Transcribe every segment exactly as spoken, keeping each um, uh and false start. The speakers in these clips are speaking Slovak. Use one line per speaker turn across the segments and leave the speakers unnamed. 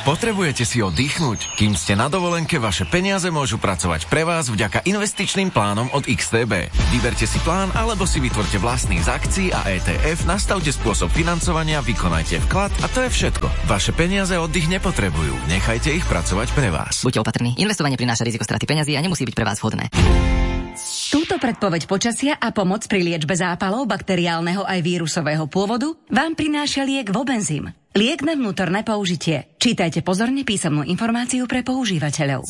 Potrebujete si oddychnúť? Kým ste na dovolenke, vaše peniaze môžu pracovať pre vás vďaka investičným plánom od iks té bé. Vyberte si plán, alebo si vytvorte vlastný z akcií a é té ef, nastavte spôsob financovania, vykonajte vklad a to je všetko. Vaše peniaze oddych nepotrebujú. Nechajte ich pracovať pre vás.
Buďte opatrní. Investovanie prináša riziko straty peňazí a nemusí byť pre vás vhodné.
Túto predpoveď počasia a pomoc pri liečbe zápalov bakteriálneho aj vírusového pôvodu vám prináša liek Vobenzym. Liek na vnútorné použitie. Čítajte pozorne písomnú informáciu pre používateľov.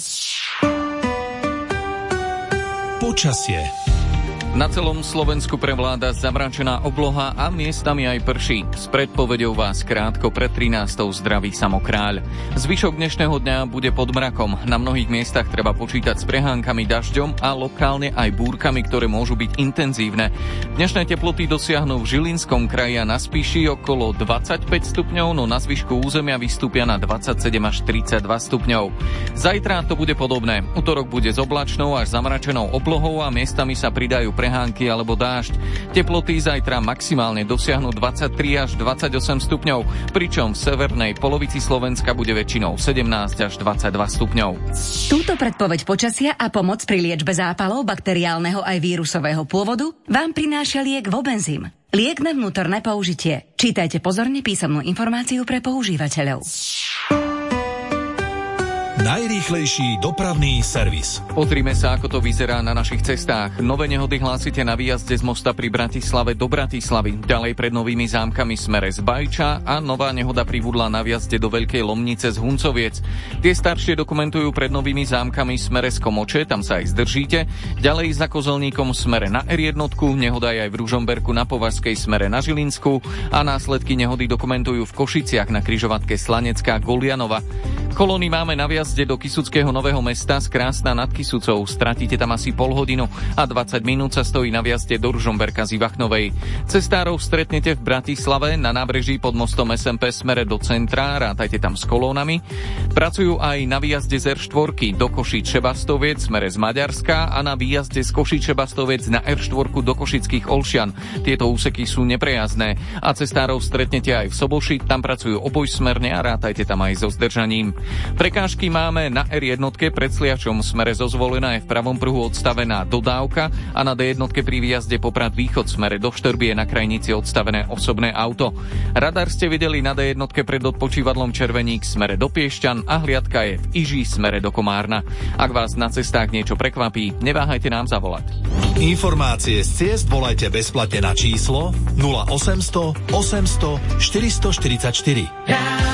Počasie.
Na celom Slovensku prevláda zamračená obloha a miestami aj prší. S predpoveďou vás krátko pred trinástou zdraví Samokráľ. Zvyšok dnešného dňa bude pod mrakom. Na mnohých miestach treba počítať s prehánkami dažďom a lokálne aj búrkami, ktoré môžu byť intenzívne. Dnešné teploty dosiahnu v Žilinskom kraji a na Spiši okolo dvadsaťpäť stupňov, no na zvyšku územia vystúpia na dvadsaťsedem až tridsaťdva stupňov. Zajtra to bude podobné. Utorok bude s oblačnou až zamračenou oblohou a miestami sa pridajú prehánky alebo dážď. Teploty zajtra maximálne dosiahnu dvadsaťtri až dvadsaťosem stupňov, pričom v severnej polovici Slovenska bude väčšinou sedemnásť až dvadsaťdva stupňov.
Túto predpoveď počasia a pomoc pri liečbe zápalov bakteriálneho aj vírusového pôvodu vám prináša liek Vobenzym. Liek na vnútorné použitie. Čítajte pozorne písomnú informáciu pre používateľov.
Najrýchlejší dopravný servis.
Pozrime sa, ako to vyzerá na našich cestách. Nové nehody hlásite na výjazde z mosta pri Bratislave do Bratislavy. Ďalej pred Novými Zámkami smere z Bajča a nová nehoda pribudla na výjazde do Veľkej Lomnice z Huncoviec. Tie staršie dokumentujú pred Novými Zámkami smere z Komoče, tam sa aj zdržíte. Ďalej za Kozelníkom smere na er jedna, nehoda je aj v Ružomberku na Považskej smere na Žilinsku a následky nehody dokumentujú v Košiciach na križovatke Slanecká Golianova. Kolóny máme na výjazde do Kysuckého Nového Mesta z Krásna nad Kysucou. Stratíte tam asi pol hodinu a dvadsať minút sa stojí na výjazde do Ružomberka z Ivachnovej. Cestárov stretnete v Bratislave na nábreží pod mostom es em pé smere do centra, rátajte tam s kolónami. Pracujú aj na výjazde z er štyri do Košíc Šebastoviec smere z Maďarska a na výjazde z Košíc Šebastoviec na er štyri do Košických Olšian. Tieto úseky sú neprejazdné a cestárov stretnete aj v Soboši, tam pracujú obojsmerne a rátajte tam aj so zdržaním. Prekážky máme na er jedna pred Sliačom smere zo Zvolena je v pravom pruhu odstavená dodávka a na dé jedna pri výjazde Poprad Východ smere do Štrby je na krajnici odstavené osobné auto. Radar ste videli na dé jedna pred odpočívadlom Červeník smere do Piešťan a hliadka je v Iži smere do Komárna. Ak vás na cestách niečo prekvapí, neváhajte nám zavolať.
Informácie z ciest volajte bezplatne na číslo nula osemsto osemsto štyristoštyridsaťštyri.